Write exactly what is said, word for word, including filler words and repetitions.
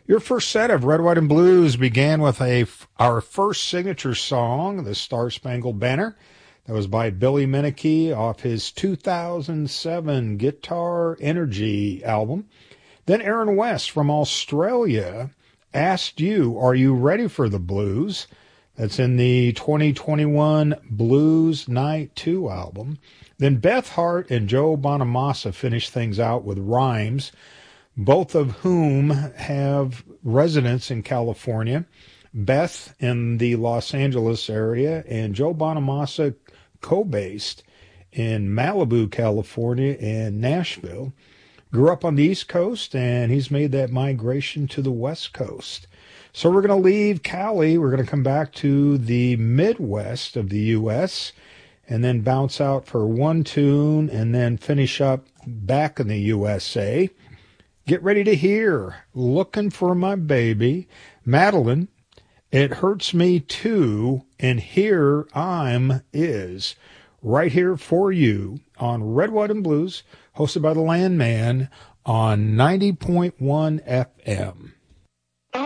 Your first set of Red, White, and Blues began with a our first signature song, The Star Spangled Banner. That was by Billy Meneke off his two thousand seven Guitar Energy album. Then Aaron West from Australia asked you, are you ready for the blues? That's in the twenty twenty-one Blues Night two album. Then Beth Hart and Joe Bonamassa finished things out with Rhymes, both of whom have residence in California. Beth in the Los Angeles area and Joe Bonamassa co-based in Malibu, California and Nashville. Grew up on the East Coast, and he's made that migration to the West Coast. So we're going to leave Cali. We're going to come back to the Midwest of the U S and then bounce out for one tune and then finish up back in the U S A. Get ready to hear Looking for My Baby, Madeline, It Hurts Me Too, and Here I'm Is, right here for you on Red, White, and Blues, hosted by the Landman on ninety point one F M.